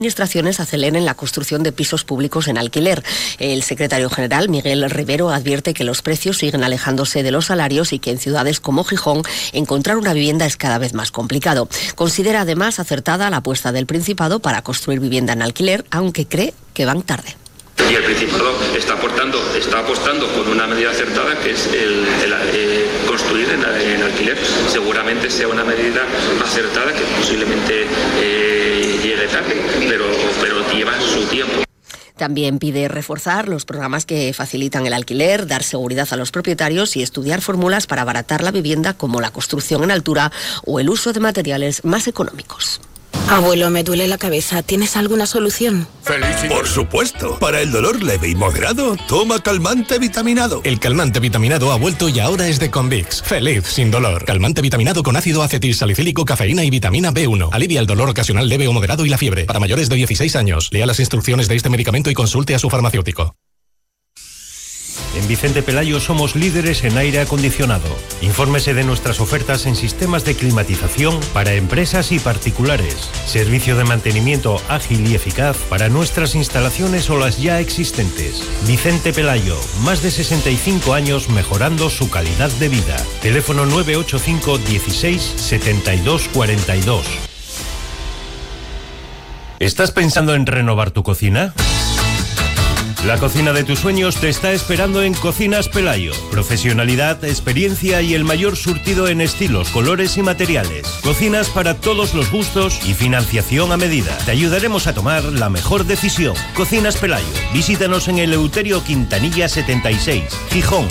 administraciones aceleren la construcción de pisos públicos en alquiler. El secretario general, Miguel Rivero, advierte que los precios siguen alejándose de los salarios y que en ciudades como Gijón encontrar una vivienda es cada vez más complicado. Considera además acertada la apuesta del Principado para construir vivienda en alquiler, aunque cree que van tarde. Y el Principado está apostando con una medida acertada, que es construir en alquiler. Seguramente sea una medida acertada que posiblemente llegue tarde, pero lleva su tiempo. También pide reforzar los programas que facilitan el alquiler, dar seguridad a los propietarios y estudiar fórmulas para abaratar la vivienda, como la construcción en altura o el uso de materiales más económicos. Abuelo, me duele la cabeza. ¿Tienes alguna solución? Por supuesto. Para el dolor leve y moderado, toma calmante vitaminado. El calmante vitaminado ha vuelto y ahora es de Convix. Feliz sin dolor. Calmante vitaminado con ácido acetilsalicílico, cafeína y vitamina B1. Alivia el dolor ocasional leve o moderado y la fiebre. Para mayores de 16 años. Lea las instrucciones de este medicamento y consulte a su farmacéutico. En Vicente Pelayo somos líderes en aire acondicionado. Infórmese de nuestras ofertas en sistemas de climatización para empresas y particulares. Servicio de mantenimiento ágil y eficaz para nuestras instalaciones o las ya existentes. Vicente Pelayo, más de 65 años mejorando su calidad de vida. Teléfono 985 16 72 42. ¿Estás pensando en renovar tu cocina? La cocina de tus sueños te está esperando en Cocinas Pelayo. Profesionalidad, experiencia y el mayor surtido en estilos, colores y materiales. Cocinas para todos los gustos y financiación a medida. Te ayudaremos a tomar la mejor decisión. Cocinas Pelayo. Visítanos en el Eleuterio Quintanilla 76, Gijón.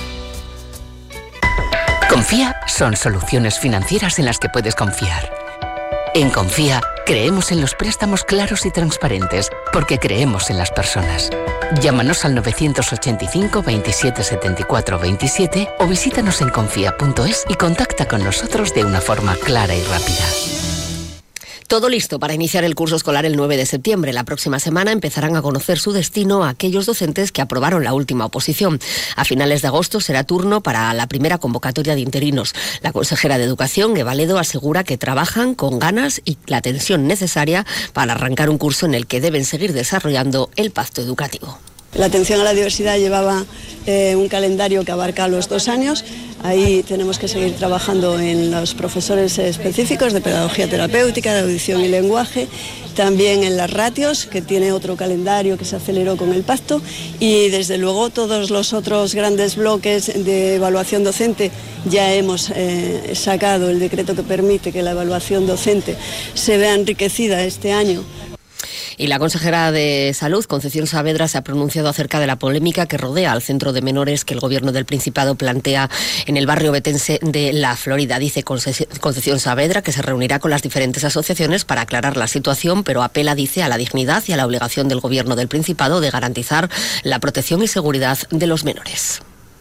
Confía son soluciones financieras en las que puedes confiar. En Confía, creemos en los préstamos claros y transparentes, porque creemos en las personas. Llámanos al 985 27 74 27 o visítanos en confía.es y contacta con nosotros de una forma clara y rápida. Todo listo para iniciar el curso escolar el 9 de septiembre. La próxima semana empezarán a conocer su destino aquellos docentes que aprobaron la última oposición. A finales de agosto será turno para la primera convocatoria de interinos. La consejera de Educación, Eva Ledo, asegura que trabajan con ganas y la atención necesaria para arrancar un curso en el que deben seguir desarrollando el pacto educativo. La atención a la diversidad llevaba un calendario que abarca los 2 años. Ahí tenemos que seguir trabajando en los profesores específicos de pedagogía terapéutica, de audición y lenguaje, también en las ratios, que tiene otro calendario que se aceleró con el pacto, y desde luego todos los otros grandes bloques de evaluación docente. Ya hemos sacado el decreto que permite que la evaluación docente se vea enriquecida este año. Y la consejera de Salud, Concepción Saavedra, se ha pronunciado acerca de la polémica que rodea al centro de menores que el Gobierno del Principado plantea en el barrio betense de La Florida. Dice Concepción Saavedra que se reunirá con las diferentes asociaciones para aclarar la situación, pero apela, dice, a la dignidad y a la obligación del Gobierno del Principado de garantizar la protección y seguridad de los menores.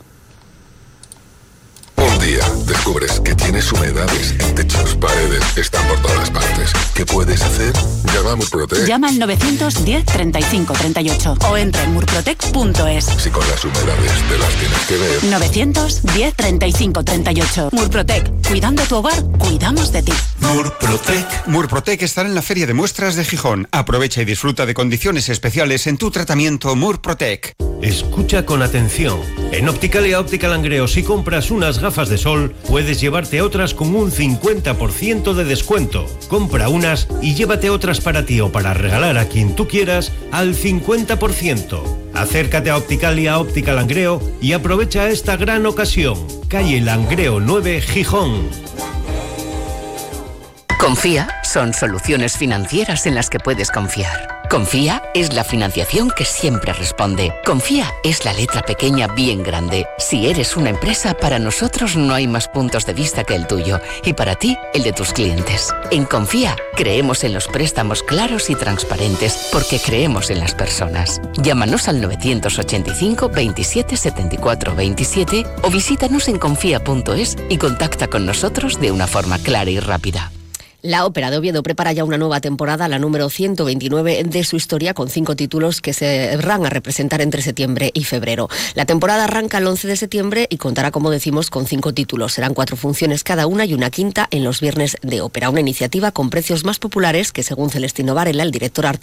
Un día descubres que tienes humedades en techos, paredes, están por todas partes. ¿Qué puedes hacer? Llama a Murprotec. Llama al 910 35 38 o entra en murprotec.es. Si con las humedades te las tienes que ver. 910 35 38. Murprotec. Cuidando tu hogar, cuidamos de ti. Murprotec. Murprotec estará en la Feria de Muestras de Gijón. Aprovecha y disfruta de condiciones especiales en tu tratamiento Murprotec. Escucha con atención. En Opticalia Óptica Langreo, si compras unas gafas de sol, puedes llevarte otras con un 50% de descuento. Compra unas y llévate otras para ti o para regalar a quien tú quieras al 50%. Acércate a Opticalia Óptica Langreo y aprovecha esta gran ocasión. Calle Langreo 9, Gijón. Confía son soluciones financieras en las que puedes confiar. Confía es la financiación que siempre responde. Confía es la letra pequeña bien grande. Si eres una empresa, para nosotros no hay más puntos de vista que el tuyo y para ti, el de tus clientes. En Confía creemos en los préstamos claros y transparentes porque creemos en las personas. Llámanos al 985 27 74 27 o visítanos en confía.es y contacta con nosotros de una forma clara y rápida. La Ópera de Oviedo prepara ya una nueva temporada, la número 129 de su historia, con 5 títulos que se van a representar entre septiembre y febrero. La temporada arranca el 11 de septiembre y contará, como decimos, con 5 títulos. Serán 4 funciones cada una y una quinta en los viernes de ópera. Una iniciativa con precios más populares que, según Celestino Varela, el director artístico,